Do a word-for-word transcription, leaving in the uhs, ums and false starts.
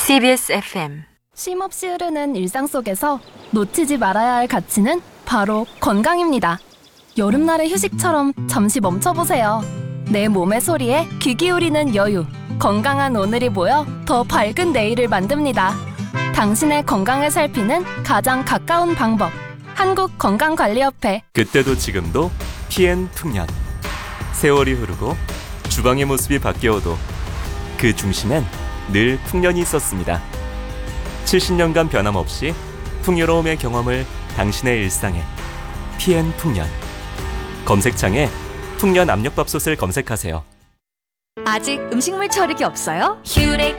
씨비에스 에프엠 쉼없이 흐르는 일상 속에서 놓치지 말아야 할 가치는 바로 건강입니다. 여름날의 휴식처럼 잠시 멈춰보세요. 내 몸의 소리에 귀 기울이는 여유. 건강한 오늘이 모여 더 밝은 내일을 만듭니다. 당신의 건강을 살피는 가장 가까운 방법. 한국건강관리협회. 그때도 지금도 피엔 풍년. 세월이 흐르고 주방의 모습이 바뀌어도 그 중심엔 늘 풍년이 있었습니다. 칠십 년간 변함없이 풍요로움의 경험을 당신의 일상에. 피엔 풍년. 검색창에 풍년 압력밥솥을 검색하세요. 아직 음식물 처리기 없어요? 휴렉